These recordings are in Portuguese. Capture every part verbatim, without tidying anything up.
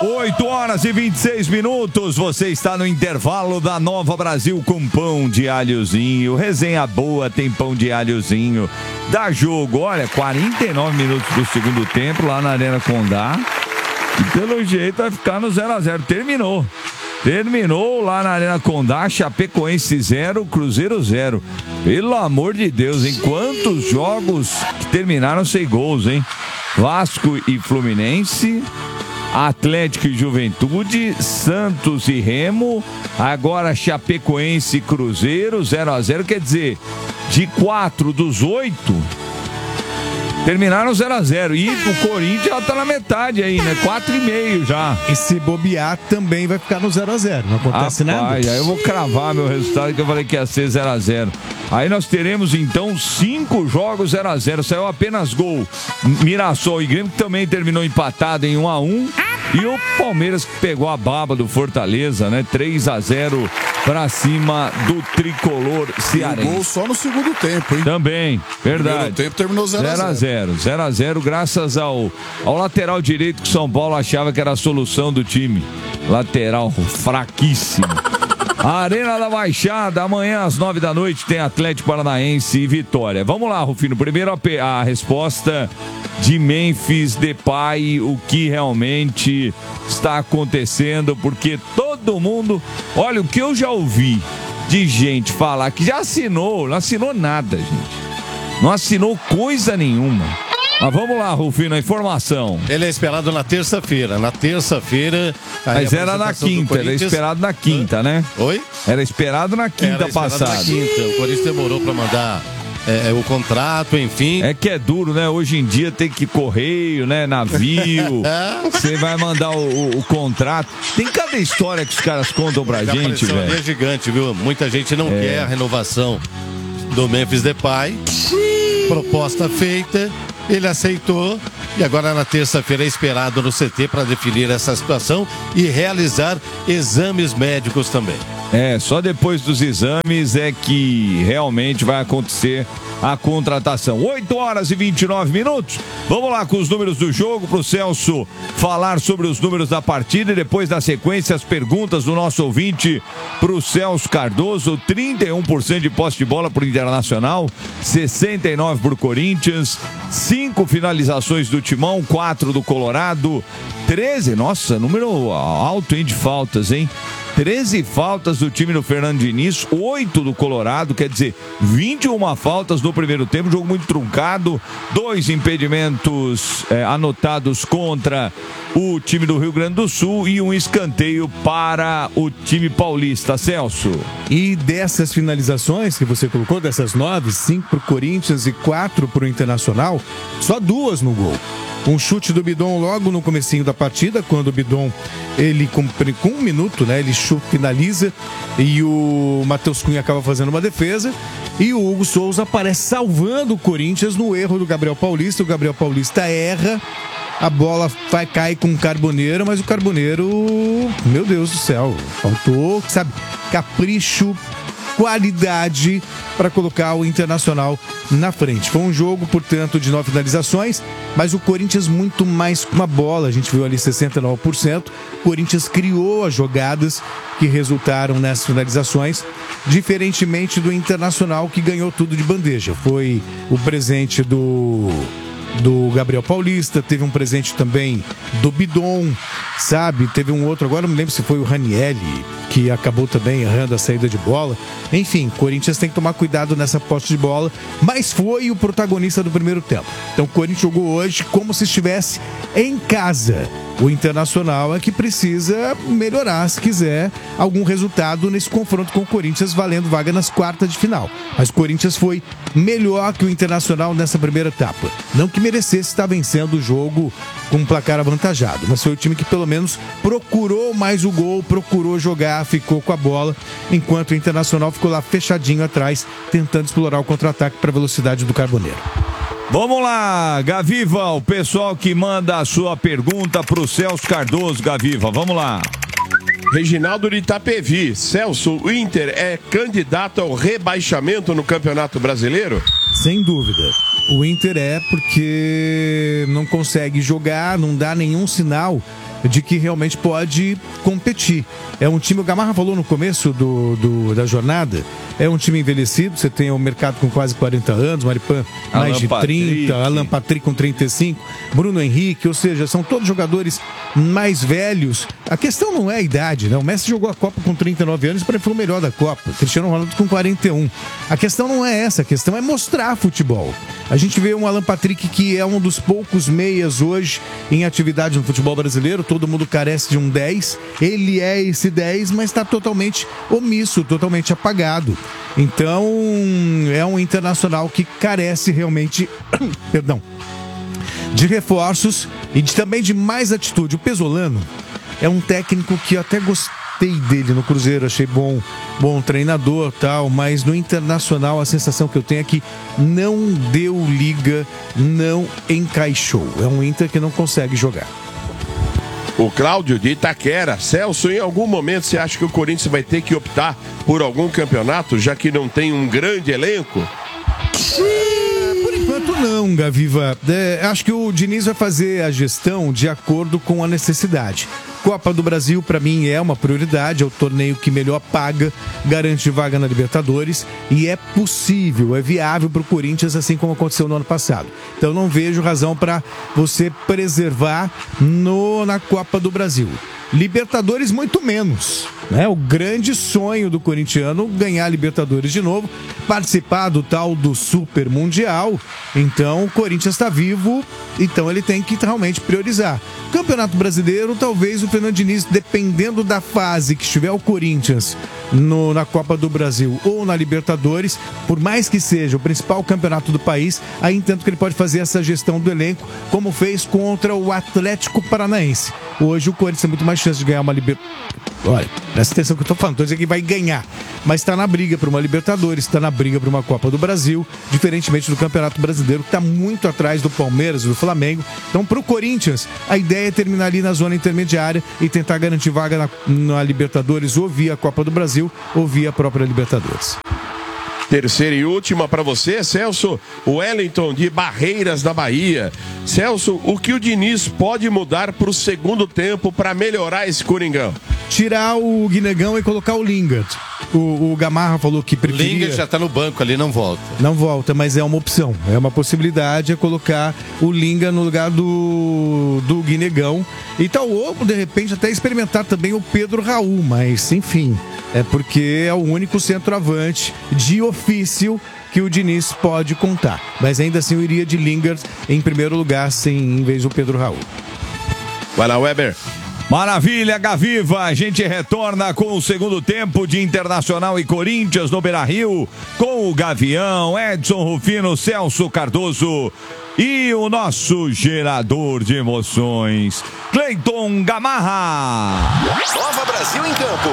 oito horas e vinte e seis minutos, você está no intervalo da Nova Brasil com pão de alhozinho. Resenha boa, tem pão de alhozinho. Dá jogo, olha, quarenta e nove minutos do segundo tempo lá na Arena Condá. E pelo jeito vai ficar no zero a zero. Terminou. Terminou lá na Arena Condá, Chapecoense zero, Cruzeiro zero. Pelo amor de Deus, hein? Quantos jogos que terminaram sem gols, hein? Vasco e Fluminense, Atlético e Juventude, Santos e Remo, agora Chapecoense e Cruzeiro, zero a zero, quer dizer, de quatro dos oito, terminaram zero a zero. E o Corinthians já tá na metade aí, né? quatro e meio já. E se bobear, também vai ficar no zero a zero. Não acontece Rapaz, nada. Aí eu vou cravar meu resultado, que eu falei que ia ser zero a zero. Aí nós teremos, então, cinco jogos zero a zero. Saiu apenas gol. Mirassol e Grêmio, que também terminou empatado em um a um. E o Palmeiras, que pegou a baba do Fortaleza, né? três a zero pra cima do tricolor cearense. Um gol só no segundo tempo, hein? Também, verdade. Primeiro tempo terminou zero a zero. zero a zero, graças ao, ao lateral direito que o São Paulo achava que era a solução do time. Lateral fraquíssimo. A Arena da Baixada, amanhã às nove da noite tem Atlético Paranaense e Vitória. Vamos lá, Rufino. Primeiro a, a resposta de Memphis Depay, o que realmente está acontecendo, porque todo mundo... Olha, o que eu já ouvi de gente falar que já assinou, não assinou nada, gente. Não assinou coisa nenhuma. Mas vamos lá, Rufino, a informação. Ele é esperado na terça-feira. Na terça-feira... Mas era na quinta, era esperado na quinta, né? Oi? Era esperado na quinta passada. Na quinta. O Corinthians demorou para mandar é, o contrato, enfim. É que é duro, né? Hoje em dia tem que correio, né? Navio. Você vai mandar o, o, o contrato. Tem cada história que os caras contam pra Já gente, velho. É gigante, viu? Muita gente não é. quer a renovação do Memphis Depay. Proposta feita. Ele aceitou e agora na terça-feira é esperado no C T para definir essa situação e realizar exames médicos também. É, só depois dos exames é que realmente vai acontecer a contratação. oito horas e vinte e nove minutos. Vamos lá com os números do jogo para o Celso falar sobre os números da partida e depois na sequência as perguntas do nosso ouvinte para o Celso Cardoso. trinta e um por cento de posse de bola para o Internacional, sessenta e nove por cento para o Corinthians, cinco finalizações do Timão, quatro do Colorado, treze, nossa, número alto, hein, de faltas, hein? treze faltas do time do Fernando Diniz, oito do Colorado, quer dizer, vinte e uma faltas no primeiro tempo, jogo muito truncado, dois impedimentos é, anotados contra o time do Rio Grande do Sul e um escanteio para o time paulista. Celso. E dessas finalizações que você colocou, dessas nove, cinco para o Corinthians e quatro para o Internacional, só duas no gol. Um chute do Bidon logo no comecinho da partida, quando o Bidon, ele com, com um minuto, né, ele chuta, finaliza e o Matheus Cunha acaba fazendo uma defesa e o Hugo Souza aparece salvando o Corinthians no erro do Gabriel Paulista. O Gabriel Paulista erra, a bola vai cair com o Carboneiro, mas o Carboneiro, meu Deus do céu, faltou, sabe, capricho, qualidade para colocar o Internacional na frente. Foi um jogo, portanto, de nove finalizações, mas o Corinthians muito mais com a bola. A gente viu ali sessenta e nove por cento. O Corinthians criou as jogadas que resultaram nessas finalizações, diferentemente do Internacional, que ganhou tudo de bandeja. Foi o presente do... do Gabriel Paulista, teve um presente também do Bidon, sabe? Teve um outro, agora não me lembro se foi o Ranieri, que acabou também errando a saída de bola. Enfim, Corinthians tem que tomar cuidado nessa posse de bola, mas foi o protagonista do primeiro tempo. Então o Corinthians jogou hoje como se estivesse em casa. O Internacional é que precisa melhorar se quiser algum resultado nesse confronto com o Corinthians, valendo vaga nas quartas de final. Mas o Corinthians foi melhor que o Internacional nessa primeira etapa. Não que merecesse estar vencendo o jogo com um placar avantajado, mas foi o time que pelo menos procurou mais o gol, procurou jogar, ficou com a bola, enquanto o Internacional ficou lá fechadinho atrás, tentando explorar o contra-ataque para a velocidade do Carboneiro. Vamos lá, Gaviva, o pessoal que manda a sua pergunta para o Celso Cardoso. Gaviva, vamos lá. Reginaldo de Itapevi. Celso, o Inter é candidato ao rebaixamento no Campeonato Brasileiro? Sem dúvida. O Inter é porque não consegue jogar, não dá nenhum sinal de que realmente pode competir. É um time, o Gamarra falou no começo do, do, da jornada, é um time envelhecido, você tem o mercado com quase quarenta anos, Maripan mais Alan de Patrick. trinta, Alan Patrick com trinta e cinco, Bruno Henrique, ou seja, são todos jogadores mais velhos. A questão não é a idade, né? O Messi jogou a Copa com trinta e nove anos e para ele foi o melhor da Copa. Cristiano Ronaldo com quarenta e um. A questão não é essa, a questão é mostrar futebol. A gente vê um Alan Patrick que é um dos poucos meias hoje em atividade no futebol brasileiro, todo mundo carece de um dez, ele é esse dez, mas está totalmente omisso, totalmente apagado. Então, é um Internacional que carece realmente, perdão, de reforços e de, também de mais atitude. O Pesolano é um técnico que eu até gostei dele no Cruzeiro, achei bom, bom treinador, tal, mas no Internacional a sensação que eu tenho é que não deu liga, não encaixou. É um Inter que não consegue jogar. O Cláudio de Itaquera. Celso, em algum momento você acha que o Corinthians vai ter que optar por algum campeonato, já que não tem um grande elenco? Por enquanto não, Gaviva. É, acho que o Diniz vai fazer a gestão de acordo com a necessidade. Copa do Brasil, para mim, é uma prioridade, é o torneio que melhor paga, garante vaga na Libertadores e é possível, é viável para o Corinthians, assim como aconteceu no ano passado. Então não vejo razão para você preservar no, na Copa do Brasil. Libertadores, muito menos. Né? O grande sonho do corintiano ganhar a Libertadores de novo, participar do tal do Super Mundial. Então o Corinthians está vivo, então ele tem que realmente priorizar. Campeonato Brasileiro, talvez o Fernando Diniz, dependendo da fase que estiver o Corinthians no, na Copa do Brasil ou na Libertadores, por mais que seja o principal campeonato do país, aí entendo que ele pode fazer essa gestão do elenco, como fez contra o Atlético Paranaense. Hoje o Corinthians tem muito mais chance de ganhar uma Libertadores. Olha, presta atenção que eu tô falando, tô dizendo que vai ganhar, mas está na briga para uma Libertadores, está na briga para uma Copa do Brasil, diferentemente do Campeonato Brasileiro, que está muito atrás do Palmeiras e do Flamengo. Então, para o Corinthians, a ideia é terminar ali na zona intermediária e tentar garantir vaga na, na Libertadores, ou via Copa do Brasil, ou via a própria Libertadores. Terceira e última para você, Celso. Wellington de Barreiras da Bahia. Celso, o que o Diniz pode mudar para o segundo tempo para melhorar esse Coringão? Tirar o Guinegão e colocar o Lingard. O, o Gamarra falou que preferia... Lingard já está no banco ali, não volta. Não volta, mas é uma opção. É uma possibilidade, é colocar o Lingard no lugar do, do Guinegão. E tal, ou de repente até experimentar também o Pedro Raul, mas enfim, é porque é o único centroavante de ofício que o Diniz pode contar. Mas ainda assim eu iria de Lingard em primeiro lugar, sem, em vez do Pedro Raul. Vai lá, Weber. Maravilha, Gaviva, a gente retorna com o segundo tempo de Internacional e Corinthians no Beira-Rio, com o Gavião, Edson Rufino, Celso Cardoso e o nosso gerador de emoções, Cleiton Gamarra. Nova Brasil em campo.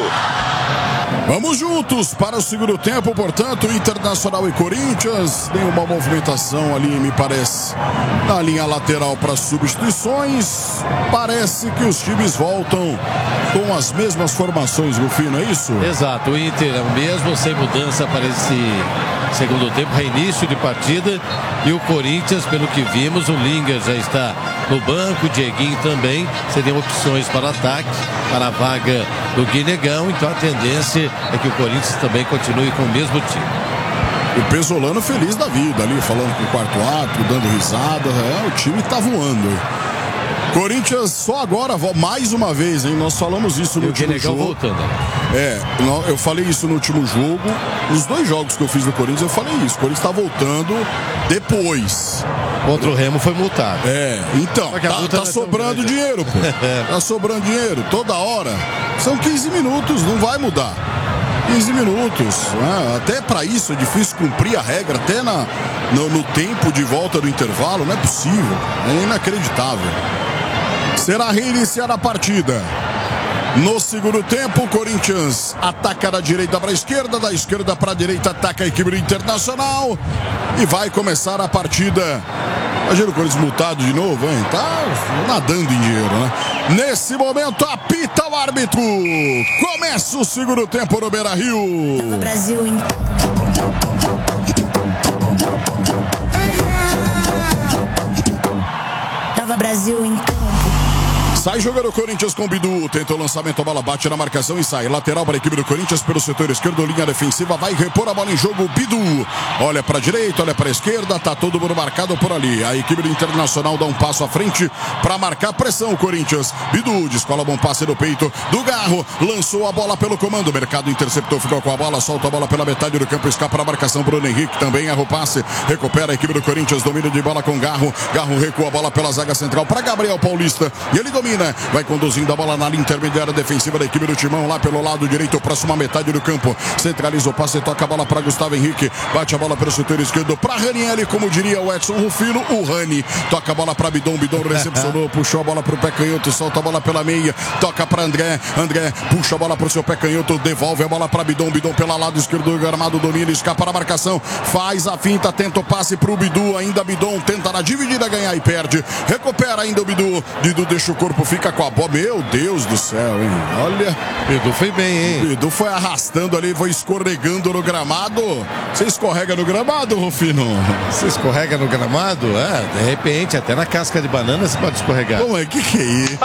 Vamos juntos para o segundo tempo, portanto, Internacional e Corinthians. Nenhuma movimentação ali, me parece, na linha lateral para substituições. Parece que os times voltam com as mesmas formações, Rufino, é isso? Exato, o Inter é o mesmo, sem mudança para esse segundo tempo, reinício de partida. E o Corinthians, pelo que vimos, o Lingard já está no banco, o Dieguinho também. Seriam opções para ataque, para a vaga do Guinegão. Então a tendência é que o Corinthians também continue com o mesmo time. O Pesolano feliz da vida ali, falando com o quarto árbitro, dando risada. É, o time tá voando. Corinthians só agora, mais uma vez, hein? Nós falamos isso no e último jogo. Voltando. É, eu falei isso no último jogo. Nos dois jogos que eu fiz no Corinthians, eu falei isso. O Corinthians tá voltando depois. Contra o Remo foi multado. É, então, tá, tá sobrando dinheiro, pô. Tá sobrando dinheiro toda hora. São quinze minutos, não vai mudar. quinze minutos, né? Até para isso é difícil cumprir a regra, até na, no, no tempo de volta do intervalo, não é possível, é inacreditável. Será reiniciar a partida. No segundo tempo, o Corinthians ataca da direita para a esquerda, da esquerda para a direita ataca a equipe do Internacional e vai começar a partida. Imagina o Corinthians multado de novo, hein? Tá nadando em dinheiro, né? Nesse momento, apita o árbitro. Começa o segundo tempo no Beira-Rio. Tava Brasil em... Tava Brasil em campo. Sai jogando o Corinthians com o Bidu. Tenta o lançamento, a bola bate na marcação e sai. Lateral para a equipe do Corinthians pelo setor esquerdo, linha defensiva. Vai repor a bola em jogo o Bidu. Olha para a direita, olha para a esquerda. Tá todo mundo marcado por ali. A equipe do Internacional dá um passo à frente para marcar pressão. O Corinthians. Bidu descola bom passe no peito do Garro. Lançou a bola pelo comando. O Mercado interceptou, ficou com a bola. Solta a bola pela metade do campo. Escapa a marcação. Bruno Henrique também erra o passe. Recupera a equipe do Corinthians. Domínio de bola com Garro. Garro recua a bola pela zaga central para Gabriel Paulista. E ele domina. Vai conduzindo a bola na linha intermediária defensiva da equipe do Timão. Lá pelo lado direito, próxima metade do campo. Centraliza o passe. Toca a bola para Gustavo Henrique. Bate a bola pelo setor esquerdo para Ranieri. Como diria o Edson Rufino, o Rani. Toca a bola para Bidon. Bidon recepcionou. Puxou a bola para o pé canhoto. Solta a bola pela meia. Toca para André. André puxa a bola para o seu pé canhoto. Devolve a bola para Bidon. Bidon pelo lado esquerdo do gramado. Domina. Escapa na marcação. Faz a finta. Tenta o passe para o Bidu. Ainda Bidon. Tenta na dividida ganhar e perde. Recupera ainda o Bidu. Bidu deixa o corpo. Fica com a bola. Meu Deus do céu, hein? Olha. Bidu foi bem, hein? Bidu foi arrastando ali. Foi escorregando no gramado. Você escorrega no gramado, Rufino? Você escorrega no gramado? É, de repente, até na casca de banana você pode escorregar. Bom, o que que é isso?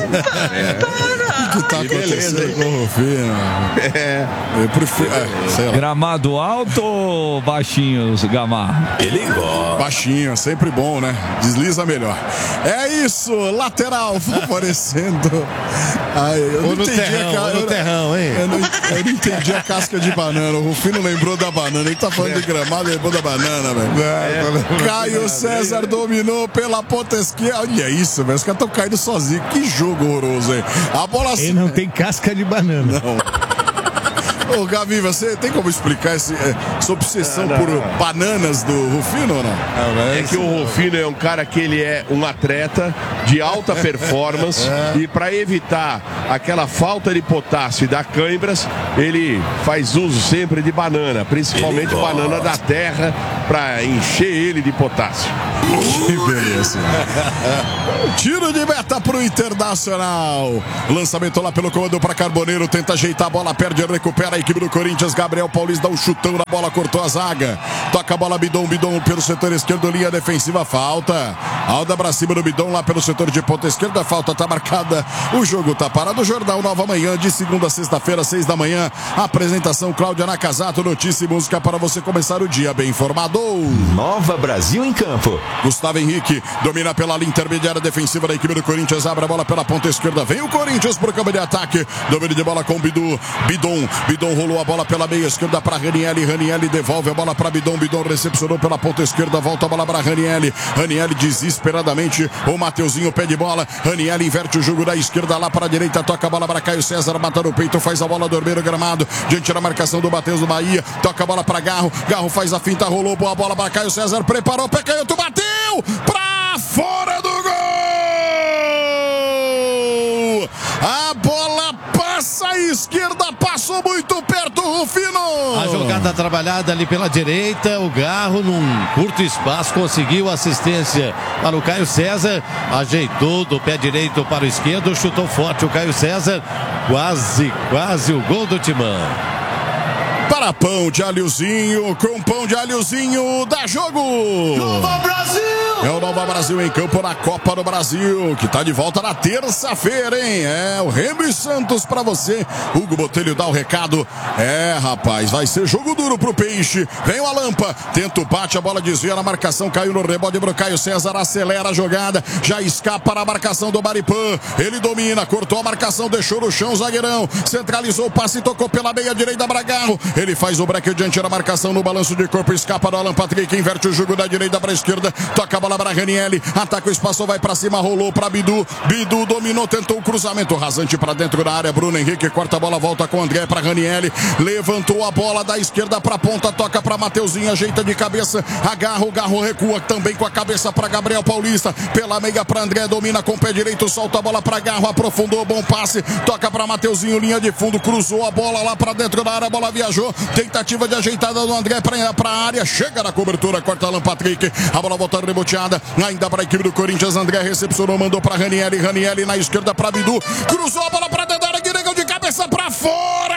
É. O que tá acontecendo com o Rufino? É. Eu prefiro. É, sei lá. Gramado alto ou baixinho, Gamar? Ele gosta. Baixinho, sempre bom, né? Desliza melhor. É isso, lateral favorecendo. Ai, eu não ou no entendi terrão, a ca... ou no terrão, hein? Eu não, eu não entendi a casca de banana. O Rufino lembrou da banana. Ele tá falando de gramado, lembrou da banana, velho. É. Caio César dominou pela ponta esquerda. Olha isso, velho. Os caras estão caindo sozinhos. Que jogo horroroso, hein? A bola. Ele não tem casca de banana. Não. Ô, Gavi, você tem como explicar esse, essa obsessão não, não, por não. bananas do Rufino ou não? não é que o Rufino é um cara que ele é um atleta de alta performance é. E para evitar aquela falta de potássio e da câimbras, ele faz uso sempre de banana, principalmente banana da terra, para encher ele de potássio. Que beleza. Tiro de meta pro Internacional. Lançamento lá pelo comando para Carboneiro. Tenta ajeitar a bola, perde, recupera a equipe do Corinthians. Gabriel Paulista dá um chutão na bola, cortou a zaga. Toca a bola, Bidon, Bidon pelo setor esquerdo, linha defensiva, falta. Alda pra cima do Bidon lá pelo setor de ponta esquerda, falta tá marcada. O jogo tá parado. Jornal Nova Manhã, de segunda a sexta-feira, seis da manhã. Apresentação Cláudia Nakazato, notícia e música para você começar o dia bem informado. Nova Brasil em campo. Gustavo Henrique domina pela linha intermediária defensiva da equipe do Corinthians, abre a bola pela ponta esquerda, vem o Corinthians pro campo de ataque, domínio de bola com Bidu, Bidon, Bidon rolou a bola pela meia esquerda para Ranieri, Ranieri devolve a bola para Bidon, Bidon recepcionou pela ponta esquerda, volta a bola para Ranieri, Ranieri desesperadamente, o Mateuzinho pé de bola, Ranieri inverte o jogo da esquerda lá para a direita, toca a bola para Caio César, mata no peito, faz a bola dormir o gramado, diante da marcação do Matheus do Bahia, toca a bola para Garro, Garro faz a finta, rolou boa bola para Caio César, preparou, pé canhoto, bateu pra fora do gol! A bola passa à esquerda, passou muito perto, Rufino! A jogada trabalhada ali pela direita, o Garro num curto espaço conseguiu assistência para o Caio César, ajeitou do pé direito para o esquerdo, chutou forte o Caio César, quase, quase o gol do Timão. Para pão de alhozinho, com pão de alhozinho, dá jogo! Nova Brasil! É o Nova Brasil em campo na Copa do Brasil, que tá de volta na terça-feira, hein? É o Remo e Santos pra você. Hugo Botelho dá o recado. É, rapaz, vai ser jogo duro pro Peixe. Vem o Alampa, tenta o bate, a bola desvia na marcação, caiu no rebote pro Caio César, acelera a jogada, já escapa na marcação do Maripã. Ele domina, cortou a marcação, deixou no chão o zagueirão, centralizou o passe, tocou pela meia direita para Garro. Ele faz o break diante da marcação no balanço de corpo, escapa do Alan Patrick, inverte o jogo da direita para a esquerda, toca a bola para Ranieri, ataca o espaço, vai para cima, rolou para Bidu, Bidu dominou, tentou o cruzamento rasante para dentro da área, Bruno Henrique corta a bola, volta com o André para Ranieri, levantou a bola da esquerda para a ponta, toca para Mateuzinho, ajeita de cabeça, agarra o Garro, recua também com a cabeça para Gabriel Paulista, pela meia para André, domina com o pé direito, solta a bola para Garro, aprofundou, bom passe, toca para Mateuzinho, linha de fundo, cruzou a bola lá para dentro da área, a bola viajou, tentativa de ajeitada do André para a área, chega na cobertura, corta Alan Patrick, a bola volta reboteada, ainda para a equipe do Corinthians, André recepcionou, mandou para Ranieri, Ranieri na esquerda para Bidu, cruzou a bola para dentro da área, Guirigão de cabeça para fora,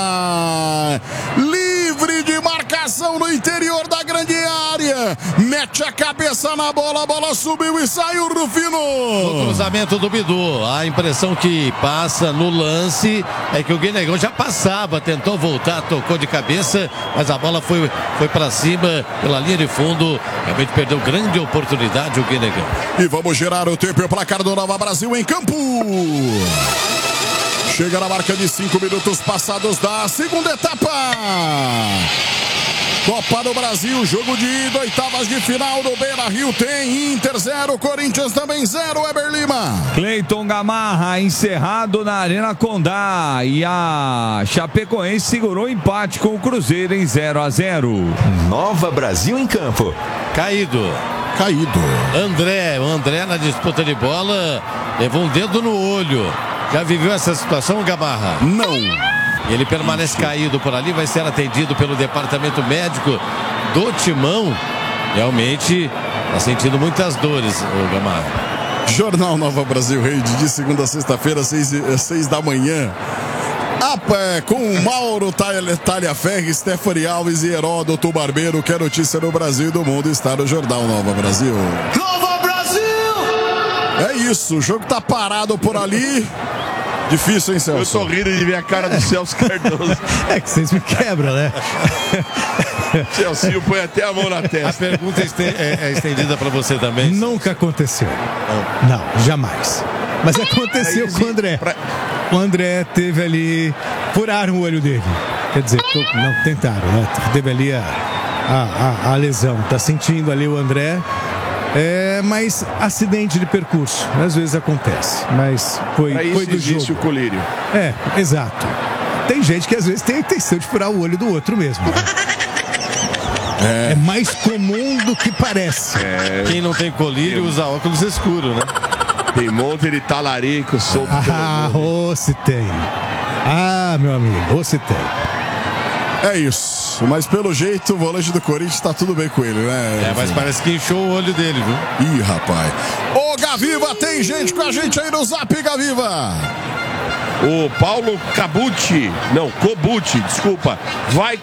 livre de marcação no interior da grande área, mete mete a cabeça na bola, a bola subiu e saiu, Rufino. O cruzamento do Bidu, a impressão que passa no lance é que o Guinegão já passava, tentou voltar, tocou de cabeça, mas a bola foi, foi para cima pela linha de fundo, realmente perdeu grande oportunidade o Guinegão. E vamos gerar o tempo e o placar do Nova Brasil em campo. Chega na marca de cinco minutos passados da segunda etapa. Copa do Brasil, jogo de ida, oitavas de final do Beira-Rio, tem Inter zero, Corinthians também zero, Weber Lima. Cleiton Gamarra encerrado na Arena Condá e a Chapecoense segurou empate com o Cruzeiro em zero a zero. Nova Brasil em campo. Caído. Caído. André, o André na disputa de bola levou um dedo no olho. Já viveu essa situação, Gamarra? Não. Ele permanece caído por ali, vai ser atendido pelo departamento médico do Timão. Realmente está sentindo muitas dores, o Gamarra. Jornal Nova Brasil Rede, de segunda a sexta-feira, seis, seis da manhã. A pé, com Mauro Talhaferri, Stephanie Alves e Heródoto Barbeiro, que é notícia no Brasil e do mundo, está no Jornal Nova Brasil. Nova Brasil! É isso, o jogo tá parado por ali. Difícil, hein, Celso? Eu tô rindo de ver a cara do Celso Cardoso. É que vocês me quebram, né? Celcinho põe até a mão na A testa. pergunta é, é estendida para você também. Nunca aconteceu. Não, jamais. Mas aconteceu com o André. O André teve ali, furaram o olho dele. Quer dizer, não, tentaram, né? Teve ali a, a, a, a lesão. Tá sentindo ali o André. É, mas acidente de percurso, às vezes acontece, mas foi, Pra isso foi do existe jogo. o colírio. É, exato. Tem gente que às vezes tem a intenção de furar o olho do outro mesmo. Né? É. é mais comum do que parece. É, Quem não tem colírio usa óculos escuros, né? tem monte de talarico solto. Ah, ou se tem. Ah, meu amigo, ou se tem. É isso. Mas pelo jeito, o volante do Corinthians tá tudo bem com ele, né? É, mas parece que inchou o olho dele, viu? Ih, rapaz. Ô, Gaviva, tem gente com a gente aí no Zap, Gaviva. O Paulo Cabucci, não, Cobucci, desculpa, vai